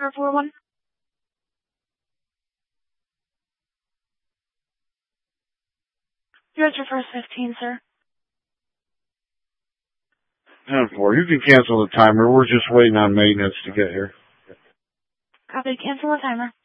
Oscar 41. You're at your first 15, sir. 10-4. You can cancel the timer. We're just waiting on maintenance to get here. Copy. Cancel the timer.